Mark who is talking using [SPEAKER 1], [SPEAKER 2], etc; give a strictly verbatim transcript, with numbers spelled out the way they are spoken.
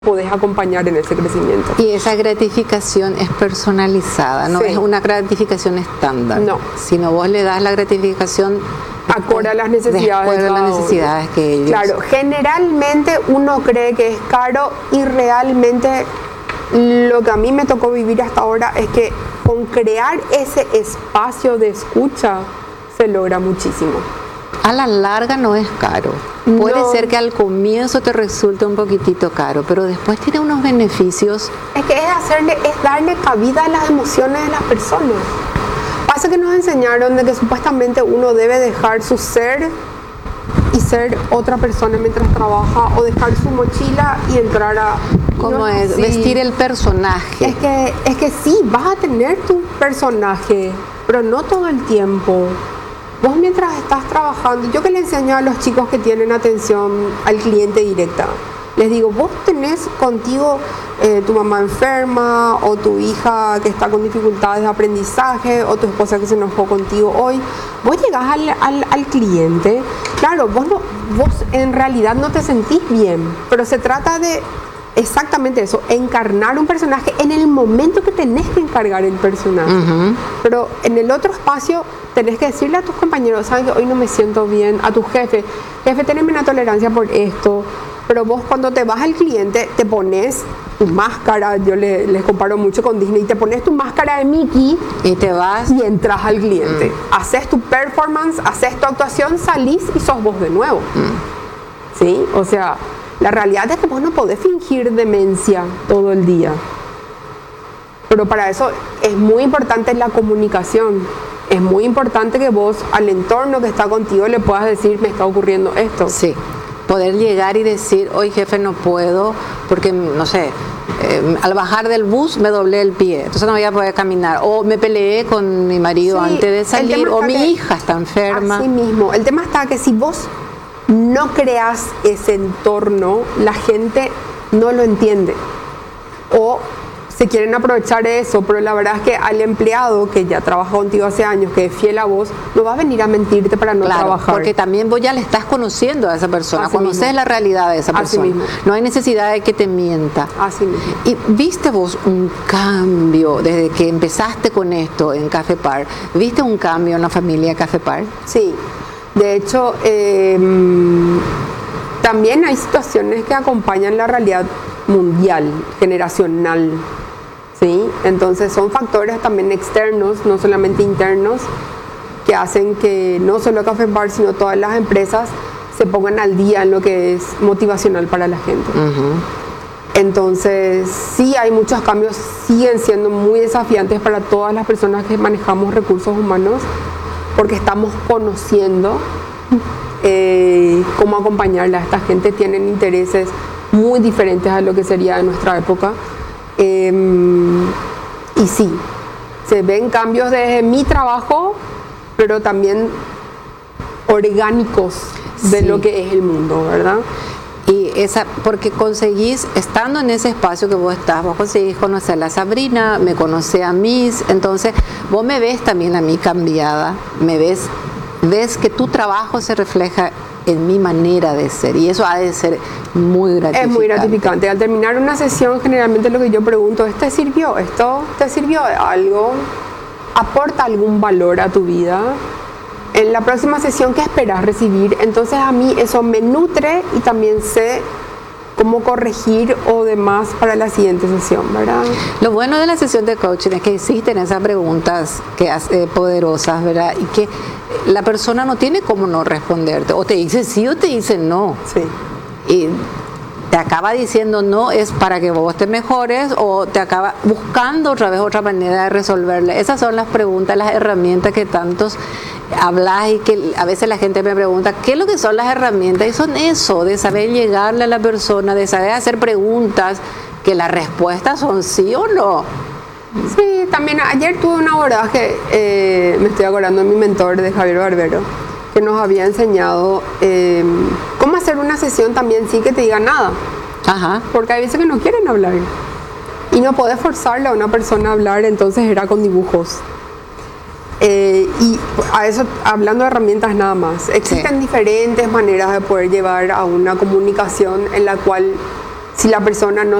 [SPEAKER 1] podés acompañar en ese crecimiento.
[SPEAKER 2] Y esa gratificación es personalizada, no
[SPEAKER 1] Sí.
[SPEAKER 2] es una gratificación estándar.
[SPEAKER 1] No.
[SPEAKER 2] Sino vos le das la gratificación
[SPEAKER 1] Acorde a las necesidades
[SPEAKER 2] de
[SPEAKER 1] de
[SPEAKER 2] las
[SPEAKER 1] cada uno.
[SPEAKER 2] necesidades que ellos.
[SPEAKER 1] Claro, generalmente uno cree que es caro y realmente lo que a mí me tocó vivir hasta ahora es que con crear ese espacio de escucha se logra muchísimo.
[SPEAKER 2] A la larga no es caro. Puede
[SPEAKER 1] No.
[SPEAKER 2] ser que al comienzo te resulte un poquitito caro, pero después tiene unos beneficios.
[SPEAKER 1] Es que es hacerle, es darle cabida a las emociones de las personas. Pasa que nos enseñaron de que supuestamente uno debe dejar su ser y ser otra persona mientras trabaja, o dejar su mochila y entrar a...
[SPEAKER 2] ¿Cómo
[SPEAKER 1] no
[SPEAKER 2] es?
[SPEAKER 1] así.
[SPEAKER 2] Vestir el personaje.
[SPEAKER 1] Es que, es que sí, vas a tener tu personaje, pero no todo el tiempo. Vos mientras estás trabajando, yo que le enseño a los chicos que tienen atención al cliente directa, les digo, vos tenés contigo eh, tu mamá enferma, o tu hija que está con dificultades de aprendizaje, o tu esposa que se enojó contigo hoy. Vos llegás al, al, al cliente, claro, vos, no, vos en realidad no te sentís bien, pero se trata de exactamente eso, encarnar un personaje en el momento que tenés que encargar el personaje.
[SPEAKER 2] Ujú.
[SPEAKER 1] Pero en el otro espacio tenés que decirle a tus compañeros, saben que hoy no me siento bien, a tu jefe, jefe, teneme una tolerancia por esto. Pero vos cuando te vas al cliente te pones tu máscara, yo le, les comparo mucho con Disney, te pones tu máscara de Mickey
[SPEAKER 2] Y te vas.
[SPEAKER 1] y entras al cliente. Mm. Haces tu performance, haces tu actuación, salís y sos vos de nuevo. Mm. ¿Sí? O sea, la realidad es que vos no podés fingir demencia todo el día. Pero para eso es muy importante la comunicación. Es muy importante que vos al entorno que está contigo le puedas decir, me está ocurriendo esto.
[SPEAKER 2] Sí. Poder llegar y decir, hoy jefe no puedo porque, no sé, eh, al bajar del bus me doblé el pie, entonces no voy a poder caminar. O me peleé con mi marido
[SPEAKER 1] Sí,
[SPEAKER 2] antes de
[SPEAKER 1] el
[SPEAKER 2] salir,
[SPEAKER 1] tema
[SPEAKER 2] o
[SPEAKER 1] está
[SPEAKER 2] mi
[SPEAKER 1] que-
[SPEAKER 2] hija está enferma.
[SPEAKER 1] Así mismo. El tema está que si vos no creas ese entorno, la gente no lo entiende. O se quieren aprovechar de eso, pero la verdad es que al empleado que ya trabaja contigo hace años, que es fiel a vos, no va a venir a mentirte para no
[SPEAKER 2] Claro,
[SPEAKER 1] trabajar.
[SPEAKER 2] porque también vos ya le estás conociendo a esa persona,
[SPEAKER 1] Así
[SPEAKER 2] conoces
[SPEAKER 1] mismo.
[SPEAKER 2] la realidad de esa
[SPEAKER 1] Así
[SPEAKER 2] persona.
[SPEAKER 1] mismo.
[SPEAKER 2] No hay necesidad de que te mienta.
[SPEAKER 1] Así mismo.
[SPEAKER 2] ¿Y viste vos un cambio desde que empezaste con esto en Café Par? ¿Viste un cambio en la familia Café Par?
[SPEAKER 1] Sí, de hecho, eh, también hay situaciones que acompañan la realidad mundial, generacional, ¿sí? Entonces son factores también externos, no solamente internos, que hacen que no solo Café Bar, sino todas las empresas se pongan al día en lo que es motivacional para la gente.
[SPEAKER 2] Uh-huh.
[SPEAKER 1] Entonces, sí hay muchos cambios, siguen siendo muy desafiantes para todas las personas que manejamos recursos humanos, porque estamos conociendo eh, cómo acompañarla. Esta gente tiene intereses muy diferentes a lo que sería de nuestra época. Eh, y sí, se ven cambios desde mi trabajo, pero también orgánicos de
[SPEAKER 2] Sí.
[SPEAKER 1] lo que es el mundo, ¿verdad?
[SPEAKER 2] Y esa, porque conseguís, estando en ese espacio que vos estás, vos conseguís conocer a la Sabrina, me conoce a mí, entonces vos me ves también a mí cambiada, me ves, ves que tu trabajo se refleja en mi manera de ser, y eso ha de ser muy gratificante.
[SPEAKER 1] Es muy gratificante. Al terminar una sesión, generalmente lo que yo pregunto es, ¿te sirvió esto? ¿Te sirvió de algo? ¿Aporta algún valor a tu vida? En la próxima sesión, ¿qué esperas recibir? Entonces a mí eso me nutre y también sé cómo corregir o demás para la siguiente sesión, ¿verdad?
[SPEAKER 2] Lo bueno de la sesión de coaching es que existen esas preguntas que hace, poderosas, ¿verdad? Y que la persona no tiene cómo no responderte. O te dice sí o te dice no.
[SPEAKER 1] Sí.
[SPEAKER 2] Y te acaba diciendo no es para que vos te mejores, o te acaba buscando otra vez otra manera de resolverle. Esas son las preguntas, las herramientas que tantos hablas, y que a veces la gente me pregunta ¿qué es lo que son las herramientas? Y son eso, de saber llegarle a la persona, de saber hacer preguntas que las respuestas son sí o no.
[SPEAKER 1] Sí, también ayer tuve un abordaje, eh, me estoy acordando de mi mentor, de Javier Barbero, que nos había enseñado eh, cómo hacer una sesión también sin que te diga nada.
[SPEAKER 2] Ajá.
[SPEAKER 1] Porque hay veces que no quieren hablar y no podés forzarle a una persona a hablar, entonces era con dibujos. Eh, y a eso, hablando de herramientas nada más, existen
[SPEAKER 2] Sí.
[SPEAKER 1] diferentes maneras de poder llevar a una comunicación en la cual si la persona no